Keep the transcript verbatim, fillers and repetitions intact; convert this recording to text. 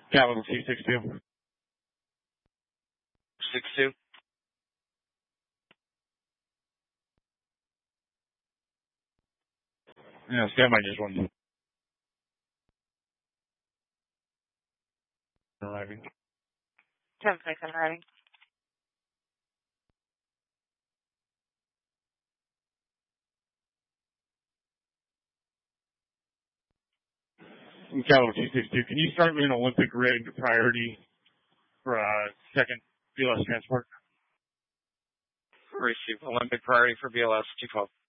Capital two six two. six two. Yeah, stand by just one. Arriving. ten six arriving. Capital two six two. Can you start with an Olympic rig priority for uh, second B L S transport? Receive Olympic priority for B L S two twelve.